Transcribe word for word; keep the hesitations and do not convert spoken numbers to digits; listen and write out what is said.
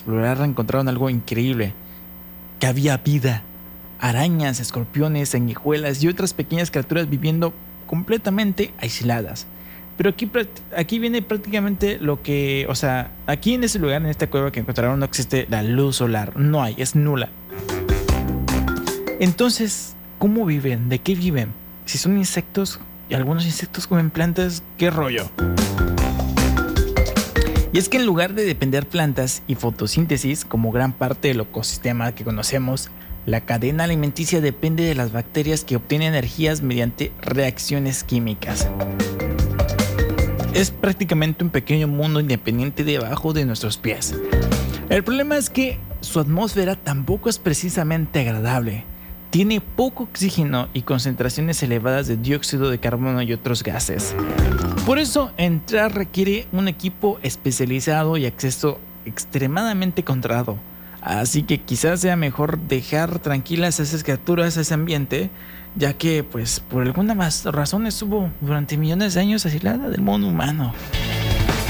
explorar encontraron algo increíble, que había vida, arañas, escorpiones, sanguijuelas y otras pequeñas criaturas viviendo completamente aisladas. Pero aquí, aquí viene prácticamente lo que, o sea, aquí en ese lugar, en esta cueva que encontraron, no existe la luz solar, no hay, es nula. Entonces, ¿cómo viven? ¿De qué viven? Si son insectos y algunos insectos comen plantas, ¿qué rollo? Y es que en lugar de depender plantas y fotosíntesis como gran parte del ecosistema que conocemos, la cadena alimenticia depende de las bacterias que obtienen energías mediante reacciones químicas. Es prácticamente un pequeño mundo independiente debajo de nuestros pies. El problema es que su atmósfera tampoco es precisamente agradable. Tiene poco oxígeno y concentraciones elevadas de dióxido de carbono y otros gases. Por eso, entrar requiere un equipo especializado y acceso extremadamente controlado. Así que quizás sea mejor dejar tranquilas a esas criaturas, a ese ambiente, ya que, pues, por alguna más razón estuvo durante millones de años aislada del mundo humano.